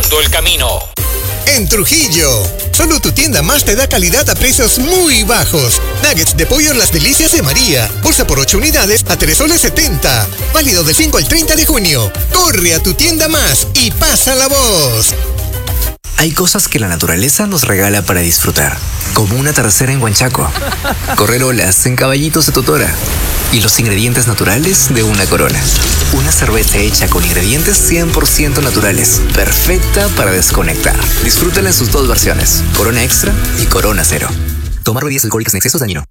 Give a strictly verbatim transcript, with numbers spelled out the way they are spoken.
Marcando el camino. En Trujillo, solo tu tienda más te da calidad a precios muy bajos. Nuggets de pollo Las Delicias de María. Bolsa por ocho unidades a tres soles setenta. Válido del cinco al treinta de junio. Corre a tu tienda más y pasa la voz. Hay cosas que la naturaleza nos regala para disfrutar, como una tercera en Huanchaco, correr olas en caballitos de Totora y los ingredientes naturales de una Corona. Una cerveza hecha con ingredientes cien por ciento naturales, perfecta para desconectar. Disfrútala en sus dos versiones, Corona Extra y Corona Cero. Tomar bebidas alcohólicas en exceso es dañino.